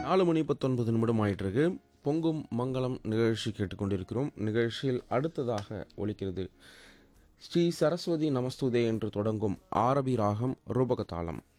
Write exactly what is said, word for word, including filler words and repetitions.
நாலு மணி பத்தொன்பது நிமிடம் ஆயிட்டிருக்கு. பொங்கும் மங்களம் நிகழ்ச்சி கேட்டுக்கொண்டிருக்கிறோம். நிகழ்ச்சியில் அடுத்ததாக ஒலிக்கிறது ஸ்ரீ சரஸ்வதி நமஸ்துதே என்று தொடங்கும் ஆரபி ராகம் ரூபகதாளம்.